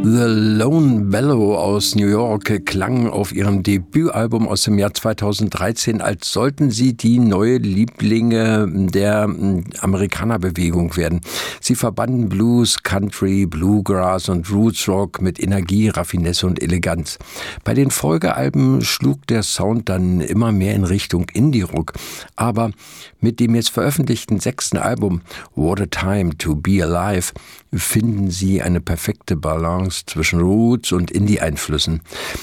The Lone Bellow aus New York klangen auf ihrem Debütalbum aus dem Jahr 2013, als sollten sie die neue Lieblinge der Amerikanerbewegung werden. Sie verbanden Blues, Country, Bluegrass und Roots Rock mit Energie, Raffinesse und Eleganz. Bei den Folgealben schlug der Sound dann immer mehr in Richtung Indie-Rock. Aber mit dem jetzt veröffentlichten 6. Album What a Time to Be Alive finden sie eine perfekte Balance zwischen Roots und Indie-Einflüssen.